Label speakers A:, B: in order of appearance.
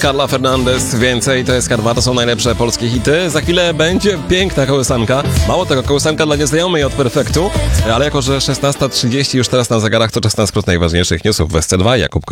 A: Carla Fernandez, więcej to jest K2, to są najlepsze polskie hity. Za chwilę będzie piękna kołysanka. Mało tego, kołysanka dla nieznajomej od Perfektu, ale jako że 16:30 już teraz na zegarach, to czas na skrót najważniejszych newsów w SC2. Jakub